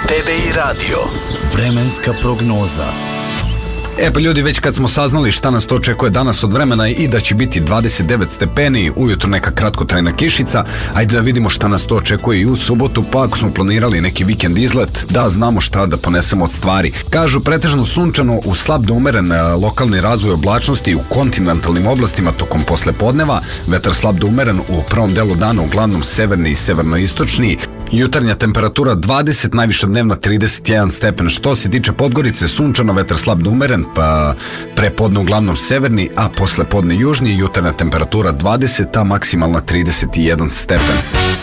TV i radio. Vremenska prognoza. Pa ljudi, već kad smo saznali šta nas to očekuje danas od vremena i da će biti 29 stepeni, ujutro neka kratkotrajna kišica, ajde da vidimo šta nas to očekuje i u subotu, pa ako smo planirali neki vikend izlet, da znamo šta da ponesemo od stvari. Kažu pretežno sunčano u slab do umeren lokalni razvoj oblačnosti u kontinentalnim oblastima tokom poslepodneva, vetar slab do umeren u prvom delu dana, uglavnom severni i severnoistočni. Jutarnja temperatura 20, najviša dnevna 31 stepen. Što se tiče Podgorice, sunčano, vetar slab do umeren, pa prepodne uglavnom severni, a posle podne južni, jutarnja temperatura 20, a maksimalna 31 stepen.